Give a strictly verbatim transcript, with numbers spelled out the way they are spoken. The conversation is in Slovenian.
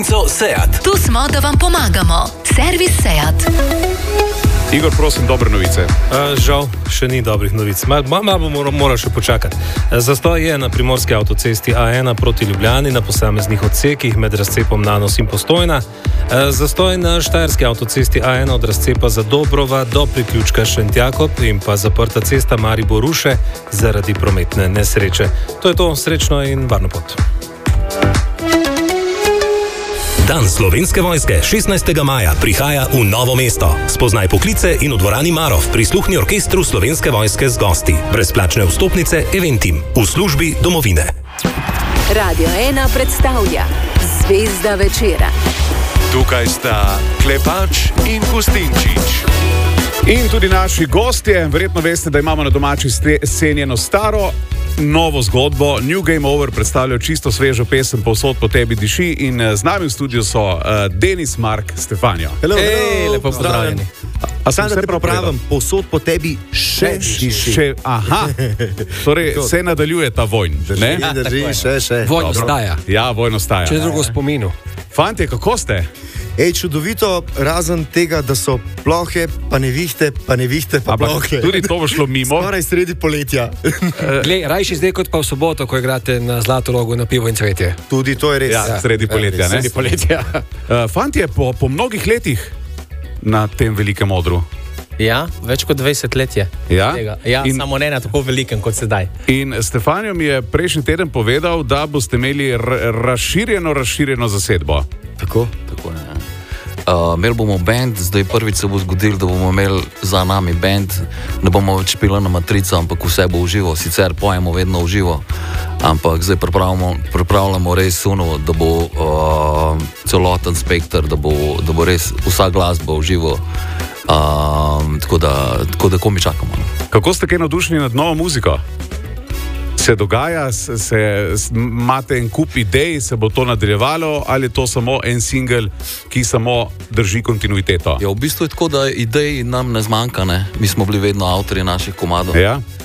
Seat. Tu smo, da vam pomagamo. Servis Seat. Igor, prosim, dobre novice. Uh, žal, še ni dobrih novic. Malo mal, mal bomo morali še počakati. Zastoj je na primorski avtocesti A ena proti Ljubljani na posameznih odsekih med razcepom Nanos in Postojna. Uh, zastoj na štajerski avtocesti A ena od razcepa Zadobrova do priključka Šentjakob in pa zaprta cesta Maribor-Ruše zaradi prometne nesreče. To je to, srečno in varno pot. Dan Slovenske vojske šestnajstega maja prihaja v Novo mesto. Spoznaj poklice in v dvorani Marov prisluhni orkestru Slovenske vojske z gosti. Brezplačne vstopnice Eventim v službi domovine. Radio ena predstavlja Zvezda večera. Tukaj sta Klepač in Gustinčič. In tudi naši gostje. Verjetno veste, da imamo na domači sceni eno staro, novo zgodbo. New Game Over predstavljajo čisto svežo pesem Povsod po tebi diši in z nami v studiu so uh, Denis, Mark, Stefanijo. Hello, hello, lepo pozdravljeni. A sem se prav, Povsod po tebi še diši. Še, aha, torej se nadaljuje ta vojn. Drži, drži, še, še. Vojn ostaja. Ja, vojn ostaja. Če drugo spominu. Fantje, kako ste? Ej, čudovito, razen tega, da so plohe, pa nevihte, pa nevihte, pa plohe. Tudi to bo šlo mimo. Skoraj sredi poletja. Glej, rajši zdaj kot pa v soboto, ko igrate na Zlatorogu na pivo in cvetje. Tudi to je res. Ja, sredi poletja, ne? Sredi poletja. Uh, fantje, po, po mnogih letih na tem velikem odru. Ja, več kot dvajset let je. Ja? Ja, in, samo ne na tako velikem kot sedaj. In Stefanijo mi je prejšnji teden povedal, da boste imeli razširjeno, razširjeno zasedbo. Tako? Tako, ne. Uh, imeli bomo band, zdaj prvič se bo zgodil, da bomo imeli za nami band. Ne bomo več pili na matrico, ampak vse bo v živo. Sicer pojemo vedno v živo, ampak zdaj pripravljamo res suno, da bo uh, celoten spektr, da bo, da bo res vsa glasba v živo. Uh, tako da, tako da komi čakamo. Kako ste kaj navdušeni nad novo muziko? Se dogaja, se, se, imate en kup idej, se bo to nadaljevalo ali je to samo en singel, ki samo drži kontinuiteto? Ja, v bistvu je tako, da idej nam ne zmanjka, ne? Mi smo bili vedno avtorji naših komadov. Ja.